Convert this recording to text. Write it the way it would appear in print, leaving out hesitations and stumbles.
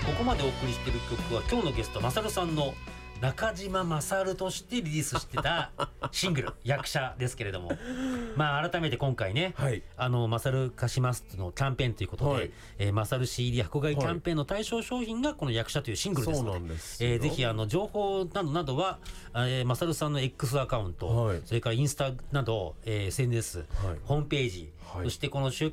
ここまでお送りしている曲は今日のゲストマサルさんの中島マサルとしてリリースしてたシングル役者ですけれども、まあ改めて今回ね、 はい、 マサル貸しますのキャンペーンということで、はい、マサル CD 箱買いキャンペーンの対象商品がこの役者というシングルですので、そうなんですよ。ぜひ情報などなどはマサルさんの X アカウント、はい、それからインスタなど、SNS、はい、ホームページ、はい、そしてこの週